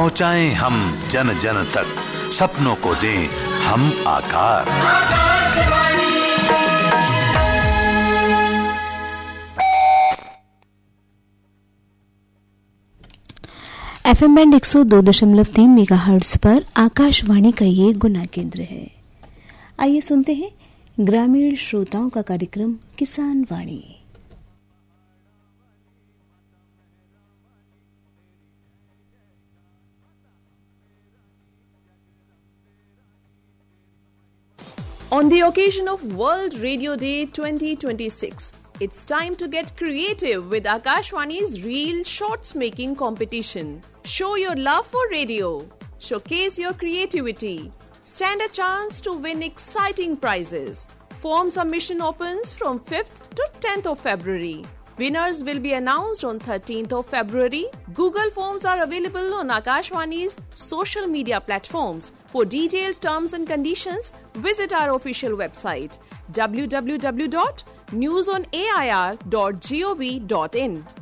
पहुंचाएं हम जन जन तक, सपनों को दें हम आकार। एफएम बैंड 102.3 मेगाहर्ट्ज पर आकाशवाणी का ये गुना केंद्र है। आइए सुनते हैं ग्रामीण श्रोताओं का कार्यक्रम किसान वाणी। On the occasion of World Radio Day 2026, it's time to get creative with Akashwani's Reel Shorts Making Competition. Show your love for radio. Showcase your creativity. Stand a chance to win exciting prizes. Form submission opens from 5th to 10th of February. Winners will be announced on 13th of February. Google Forms are available on Akashwani's social media platforms. For detailed terms and conditions, visit our official website www.newsonair.gov.in.